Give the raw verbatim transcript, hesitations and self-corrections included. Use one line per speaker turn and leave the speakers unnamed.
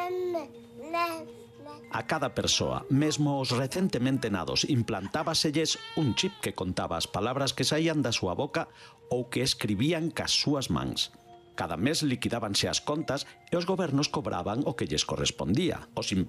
A cada persoa, mesmo os recentemente nados, implantábaselles un chip que contaba as palabras que saían da súa boca ou que escribían cas súas mans. Cada mes liquidábanse as contas e os gobernos cobraban o que lles correspondía. Os